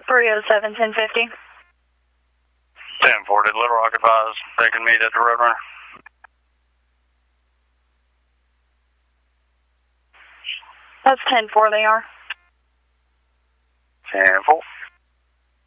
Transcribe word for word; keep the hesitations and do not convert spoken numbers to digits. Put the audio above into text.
three oh seven, ten fifty. ten four, did Little Rock advise they can meet at the Roadrunner? That's ten four, they are. ten four.